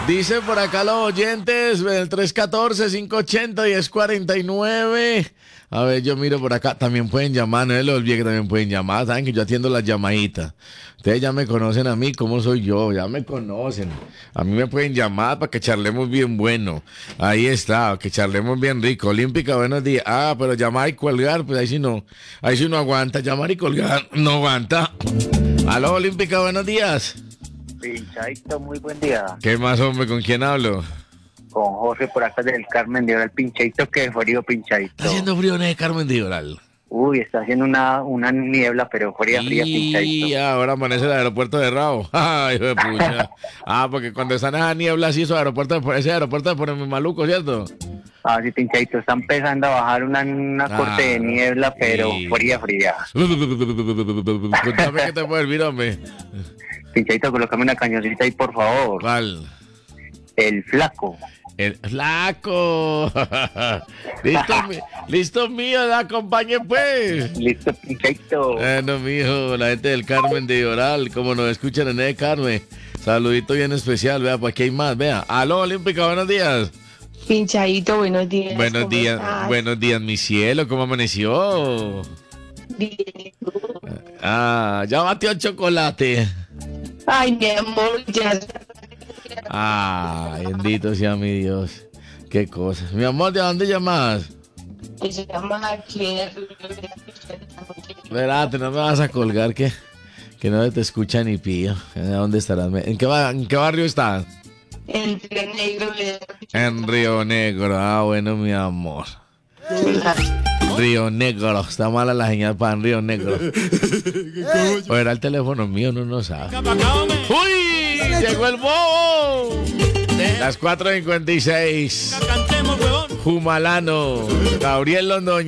Dice por acá los oyentes, el 314-580-1049. A ver, yo miro por acá, también pueden llamar, no se les olvide que también pueden llamar, saben que yo atiendo las llamaditas. Ustedes ya me conocen a mí, cómo soy yo, ya me conocen. A mí me pueden llamar para que charlemos bien bueno. Ahí está, que charlemos bien rico. Olímpica, buenos días. Ah, pero llamar y colgar, pues ahí sí no aguanta. Llamar y colgar, no aguanta. Aló, Olímpica, buenos días. Pinchadito, muy buen día. ¿Qué más, hombre? ¿Con quién hablo? Con Jorge por acá del Carmen de Oral. Pinchadito, que frío, pinchadito. Está haciendo frío en el Carmen de Oral. Uy, está haciendo una niebla, pero fría, pinchadito. Y ahora amanece el aeropuerto de Rabo. Ay, hijo de pucha. Porque cuando están esas nieblas así, ese aeropuerto es por el maluco, ¿cierto? Ah, sí, pinchadito, está empezando a bajar una corte de niebla, pero fría. Cuéntame qué te puede servir, hombre. Pinchadito, colócame una cañoncita ahí, por favor. ¿Cuál? El flaco. El flaco. Listo, mío, la acompañe pues. Listo, pinchadito. Bueno, mijo, la gente del Carmen de Oral, como nos escuchan en el Carmen. Saludito bien especial, vea, pues aquí hay más, vea. Aló, Olímpica, buenos días. Pinchadito, buenos días. Buenos días, mi cielo, ¿cómo amaneció? Bien. Ya batió el chocolate. Ay, mi amor, ya. Ay, bendito sea mi Dios. Qué cosas. Mi amor, ¿de dónde llamas? Se llama aquí. Espérate, no me vas a colgar que no te escucha ni pío. ¿Dónde estarás? ¿En qué barrio estás? En Río Negro. En Río Negro. Bueno, mi amor. Río Negro. Está mala la señal para en Río Negro. O era el teléfono mío, no sabe. ¡Uy! ¡Llegó el bobo! Las 4:56. Jumalano. Gabriel Londoño.